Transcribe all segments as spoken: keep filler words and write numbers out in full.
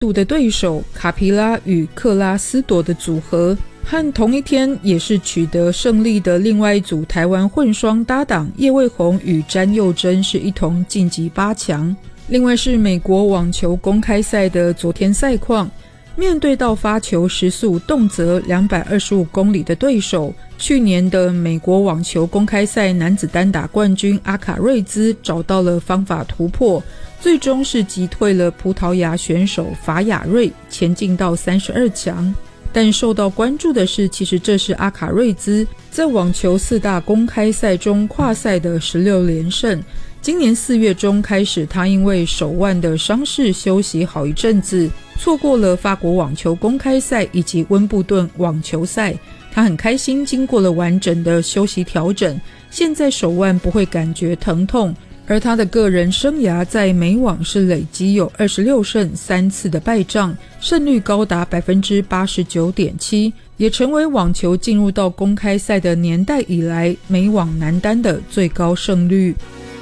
度的对手卡皮拉与克拉斯朵的组合，和同一天也是取得胜利的另外一组台湾混双搭档叶蔚红与詹佑珍是一同晋级八强。另外是美国网球公开赛的昨天赛况，面对到发球时速动辄两百二十五公里的对手，去年的美国网球公开赛男子单打冠军阿卡瑞兹找到了方法突破，最终是击退了葡萄牙选手法雅瑞，前进到三十二强。但受到关注的是，其实这是阿卡瑞兹在网球四大公开赛中跨赛的十六连胜。今年四月中开始，他因为手腕的伤势休息好一阵子，错过了法国网球公开赛以及温布顿网球赛。他很开心经过了完整的休息调整，现在手腕不会感觉疼痛。而他的个人生涯在美网是累积有二十六胜三次的败仗，胜率高达 百分之八十九点七， 也成为网球进入到公开赛的年代以来美网男单的最高胜率。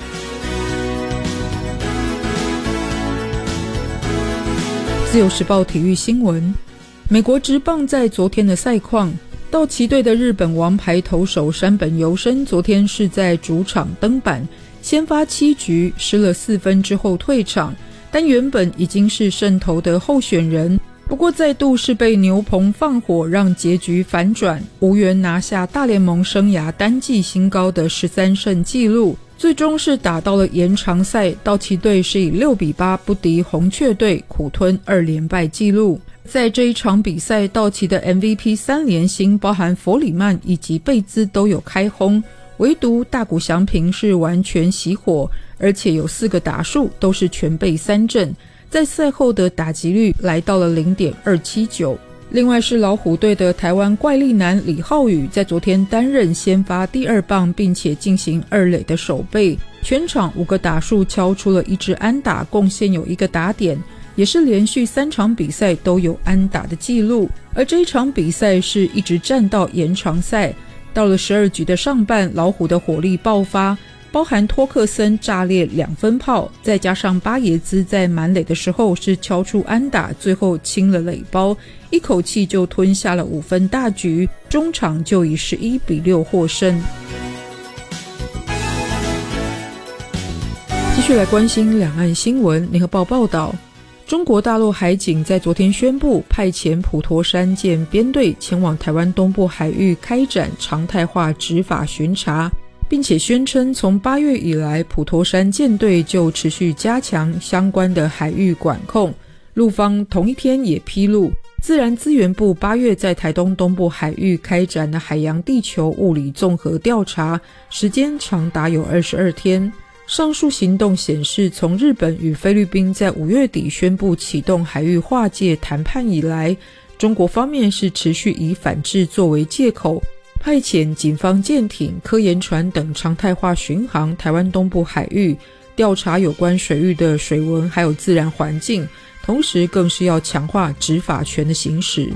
自由时报体育新闻，美国职棒在昨天的赛况，道奇队的日本王牌投手山本由伸昨天是在主场登板，先发七局失了四分之后退场，但原本已经是胜投的候选人，不过再度是被牛棚放火让结局反转，无缘拿下大联盟生涯单季新高的十三胜纪录。最终是打到了延长赛，道奇队是以六比八不敌红雀队，苦吞二连败纪录。在这一场比赛，道奇的 M V P 三连星包含弗里曼以及贝兹都有开轰，唯独大谷翔平是完全熄火，而且有四个打数都是全被三振，在赛后的打击率来到了 零点二七九。另外是老虎队的台湾怪力男李浩宇，在昨天担任先发第二棒，并且进行二垒的守备，全场五个打数敲出了一支安打，贡献有一个打点，也是连续三场比赛都有安打的记录。而这一场比赛是一直战到延长赛，到了十二局的上半，老虎的火力爆发，包含托克森炸裂两分炮，再加上巴耶兹在满垒的时候是敲出安打，最后清了垒包，一口气就吞下了五分大局，中场就以十一比六获胜。继续来关心两岸新闻，联合报报道，中国大陆海警在昨天宣布派遣普陀山舰编队前往台湾东部海域开展常态化执法巡查，并且宣称从八月以来，普陀山舰队就持续加强相关的海域管控。陆方同一天也披露，自然资源部八月在台东东部海域开展的海洋地球物理综合调查，时间长达有二十二天。上述行动显示，从日本与菲律宾在五月底宣布启动海域划界谈判以来，中国方面是持续以反制作为借口，派遣警方舰艇、科研船等常态化巡航台湾东部海域，调查有关水域的水文还有自然环境，同时更是要强化执法权的行使。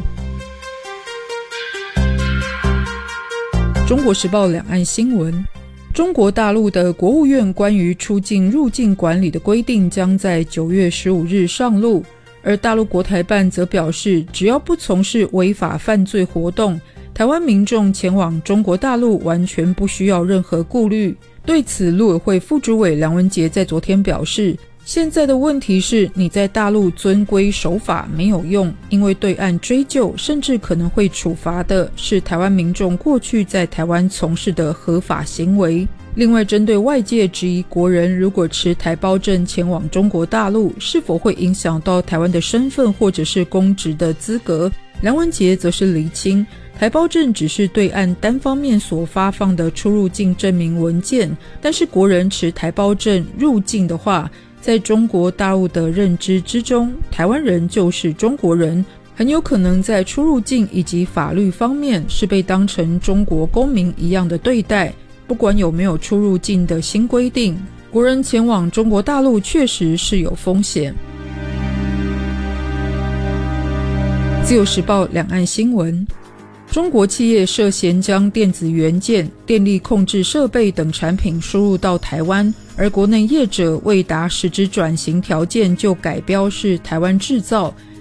中国时报两岸新闻，中国大陆的国务院关于出境入境管理的规定将在九月十五日上路，而大陆国台办则表示，只要不从事违法犯罪活动，台湾民众前往中国大陆完全不需要任何顾虑。对此，陆委会副主委梁文杰在昨天表示，现在的问题是你在大陆遵规守法没有用，因为对岸追究甚至可能会处罚的是台湾民众过去在台湾从事的合法行为。另外，针对外界质疑国人如果持台胞证前往中国大陆是否会影响到台湾的身份或者是公职的资格，梁文杰则是厘清，台胞证只是对岸单方面所发放的出入境证明文件，但是国人持台胞证入境的话，在中国大陆的认知之中，台湾人就是中国人，很有可能在出入境以及法律方面是被当成中国公民一样的对待。不管有没有出入境的新规定，国人前往中国大陆确实是有风险。自由时报两岸新闻， 中国企业涉嫌将电子元件、电力控制设备等产品输入到台湾，而国内业者未达实质转型条件就改标是台湾制造，